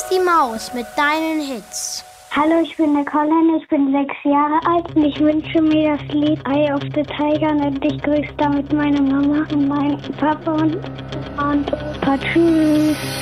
die Maus mit deinen Hits. Hallo, ich bin der Colin, ich bin 6 Jahre alt und ich wünsche mir das Lied Eye of the Tiger und ich grüße damit meine Mama und meinen Papa und Opa. Tschüss.